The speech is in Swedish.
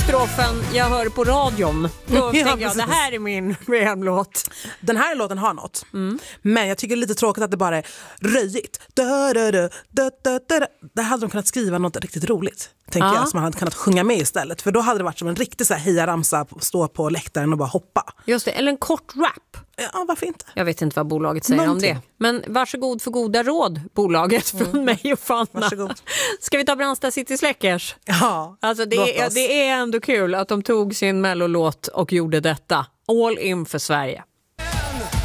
strofen jag hör på radion. Då tänker jag, det här är min VM-låt. Den här låten har något. Men jag tycker det är lite tråkigt att det bara är röjigt. Där hade de kunnat skriva något riktigt roligt, tänker jag, som man hade kunnat sjunga med istället. För då hade det varit som en riktig så här hejaramsa, stå på läktaren och bara hoppa. Just det, eller en kort rap. Ja, varför inte? Jag vet inte vad bolaget säger om det. Men varsågod för goda råd, bolaget, från mig och Fanna. Varsågod. Ska vi ta Brandsta City Släckers? Ja, alltså det är ändå kul att de tog sin mellolåt och gjorde detta. All in för Sverige.